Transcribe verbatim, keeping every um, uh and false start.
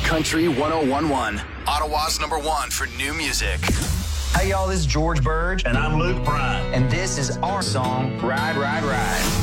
Country one oh one point one, Ottawa's number one for new music. Hey y'all, this is George Burge. And I'm Luke Bryan. And this is our song, Ride, Ride, Ride.